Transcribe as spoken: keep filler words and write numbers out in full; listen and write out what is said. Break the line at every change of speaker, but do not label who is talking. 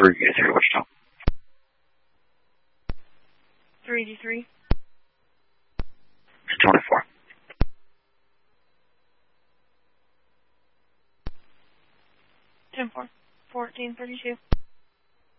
three eight three Wichita.
three eighty-three.
twenty-four.
ten four. fourteen thirty-two.